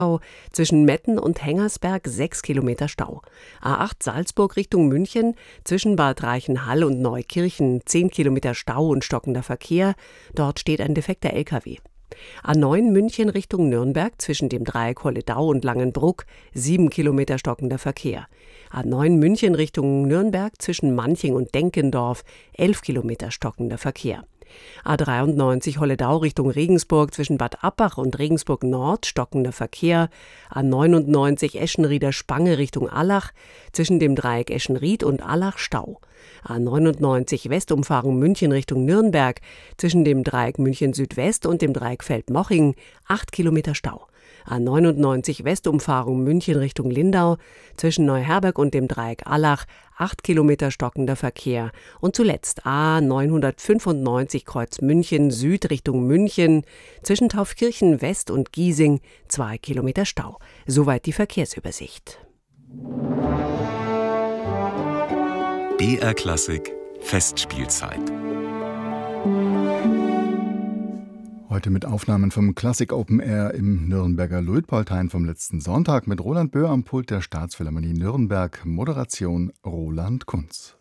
zwischen Metten und Hengersberg 6 Kilometer Stau. A8 Salzburg Richtung München zwischen Bad Reichenhall und Neukirchen 10 Kilometer Stau und stockender Verkehr. Dort steht ein defekter LKW. A9 München Richtung Nürnberg zwischen dem Dreieck Holledau und Langenbruck 7 Kilometer stockender Verkehr. A9 München Richtung Nürnberg zwischen Manching und Denkendorf 11 Kilometer stockender Verkehr. A93 Holledau Richtung Regensburg zwischen Bad Abbach und Regensburg Nord stockender Verkehr. A99 Eschenrieder Spange Richtung Allach zwischen dem Dreieck Eschenried und Allach Stau. A99 Westumfahrung München Richtung Nürnberg zwischen dem Dreieck München Südwest und dem Dreieck Feldmoching 8 Kilometer Stau. A99 Westumfahrung München Richtung Lindau zwischen Neuherberg und dem Dreieck Allach 8 Kilometer stockender Verkehr. Und zuletzt A995 Kreuz München Süd Richtung München zwischen Taufkirchen West und Giesing 2 Kilometer Stau. Soweit die Verkehrsübersicht. BR Klassik Festspielzeit. Heute mit Aufnahmen vom Klassik Open Air im Nürnberger Luitpoldhain vom letzten Sonntag mit Roland Böhr am Pult der Staatsphilharmonie Nürnberg. Moderation Roland Kunz.